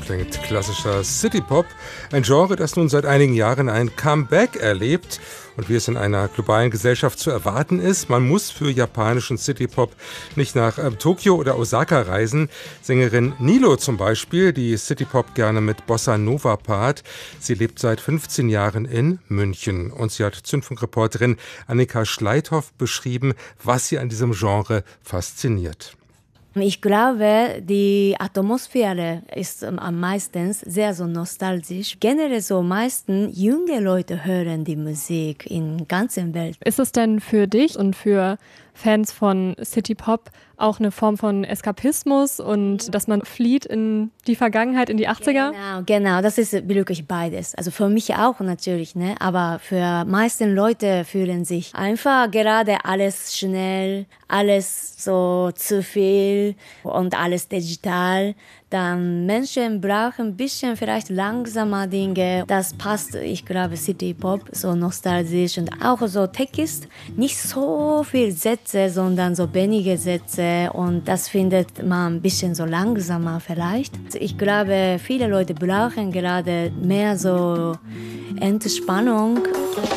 klingt klassischer City-Pop, ein Genre, das nun seit einigen Jahren ein Comeback erlebt. Und wie es in einer globalen Gesellschaft zu erwarten ist, man muss für japanischen City-Pop nicht nach Tokio oder Osaka reisen. Sängerin Nilo zum Beispiel, die City-Pop gerne mit Bossa Nova paart. Sie lebt seit 15 Jahren in München. Und sie hat Zündfunkreporterin Annika Schleithoff beschrieben, was sie an diesem Genre fasziniert. Ich glaube, die Atmosphäre ist am meisten sehr so nostalgisch. Generell so meisten junge Leute hören die Musik in der ganzen Welt. Ist es denn für dich und für Fans von City Pop auch eine Form von Eskapismus und dass man flieht in die Vergangenheit, in die 80er? Genau, das ist wirklich beides. Also für mich auch natürlich, ne? Aber für meisten Leute fühlen sich einfach gerade alles schnell, alles so zu viel und alles digital. Dann Menschen brauchen ein bisschen vielleicht langsamer Dinge. Das passt, ich glaube, City Pop, so nostalgisch und auch so Text. Nicht so viel Sätze, sondern so wenige Sätze und das findet man ein bisschen so langsamer vielleicht. Ich glaube, viele Leute brauchen gerade mehr so Entspannung.